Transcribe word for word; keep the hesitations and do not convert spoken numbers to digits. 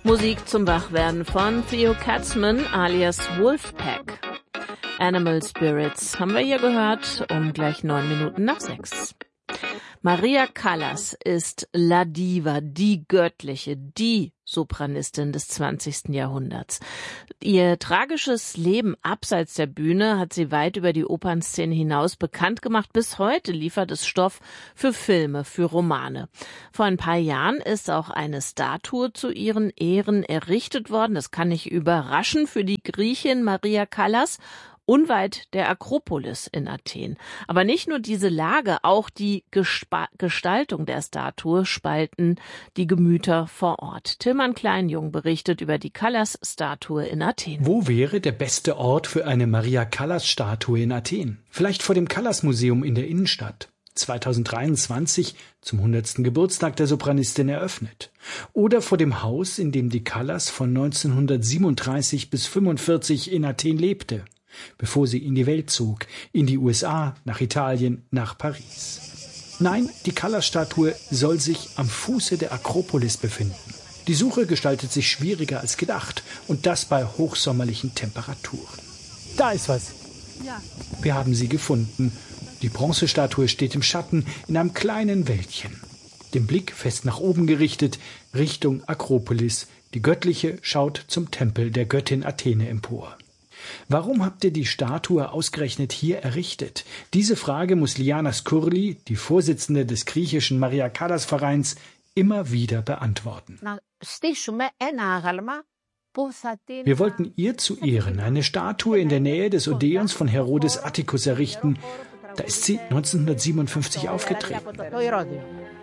Musik zum Wachwerden von Theo Katzman alias Wolfpack. Animal Spirits haben wir hier gehört um gleich neun Minuten nach sechs. Maria Callas ist La Diva, die göttliche, die Sopranistin des zwanzigsten Jahrhunderts. Ihr tragisches Leben abseits der Bühne hat sie weit über die Opernszene hinaus bekannt gemacht. Bis heute liefert es Stoff für Filme, für Romane. Vor ein paar Jahren ist auch eine Statue zu ihren Ehren errichtet worden. Das kann nicht überraschen für die Griechin Maria Callas, unweit der Akropolis in Athen. Aber nicht nur diese Lage, auch die Gespa- Gestaltung der Statue spalten die Gemüter vor Ort. Tilman Kleinjung berichtet über die Callas-Statue in Athen. Wo wäre der beste Ort für eine Maria Callas-Statue in Athen? Vielleicht vor dem Callas-Museum in der Innenstadt. zweitausenddreiundzwanzig zum hundertsten Geburtstag der Sopranistin eröffnet. Oder vor dem Haus, in dem die Callas von neunzehnhundertsiebenunddreißig bis fünfundvierzig in Athen lebte, bevor sie in die Welt zog, in die U S A, nach Italien, nach Paris. Nein, die Callas-Statue soll sich am Fuße der Akropolis befinden. Die Suche gestaltet sich schwieriger als gedacht und das bei hochsommerlichen Temperaturen. Da ist was. Ja. Wir haben sie gefunden. Die Bronzestatue steht im Schatten in einem kleinen Wäldchen. Den Blick fest nach oben gerichtet, Richtung Akropolis. Die Göttliche schaut zum Tempel der Göttin Athene empor. Warum habt ihr die Statue ausgerechnet hier errichtet? Diese Frage muss Liana Skurli, die Vorsitzende des griechischen Maria Callas Vereins, immer wieder beantworten. Wir wollten ihr zu Ehren eine Statue in der Nähe des Odeons von Herodes Atticus errichten. Da ist sie neunzehnhundertsiebenundfünfzig aufgetreten.